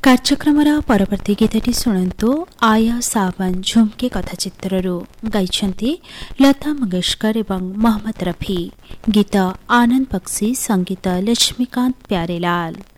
କାର୍ଯ୍ୟକ୍ରମର ପରବର୍ତ୍ତୀ ଗୀତଟି ଶୁଣନ୍ତୁ। ଆୟା ସାବନ ଝୁମ୍କେ କଥାଚିତ୍ରରୁ ଗାଇଛନ୍ତି ଲତା ମଙ୍ଗେଶକର ଏବଂ ମହମ୍ମଦ ରଫି। ଗୀତ ଆନନ୍ଦ ବକ୍ସି, ସଙ୍ଗୀତ ଲକ୍ଷ୍ମୀକାନ୍ତ ପ୍ୟାରେଲାଲ।